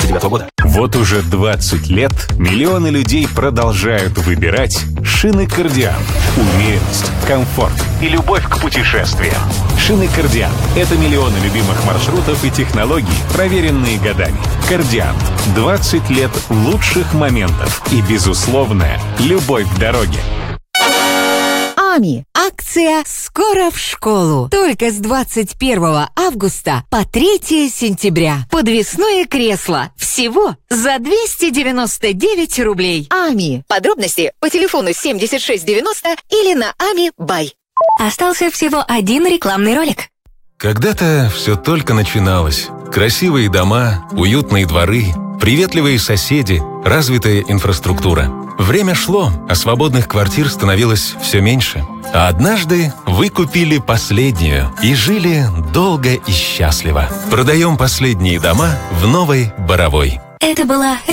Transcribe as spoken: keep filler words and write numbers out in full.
девятого года. Вот уже двадцать лет миллионы людей продолжают выбирать шины «Кардиант». Уверенность, комфорт и любовь к путешествиям. Шины «Кардиант» — это миллионы любимых маршрутов и технологий, проверенные годами. «Кардиант» — двадцать лет лучших моментов и безусловная любовь к дороге. АМИ. Акция «Скоро в школу». Только с двадцать первого августа по третьего сентября. Подвесное кресло. Всего за двести девяносто девять рублей. АМИ. Подробности по телефону семьдесят шесть девяносто или на ами бай. Остался всего один рекламный ролик. Когда-то все только начиналось. Красивые дома, уютные дворы, приветливые соседи, развитая инфраструктура. Время шло, а свободных квартир становилось все меньше. А однажды вы купили последнюю и жили долго и счастливо. Продаем последние дома в Новой Боровой. Это была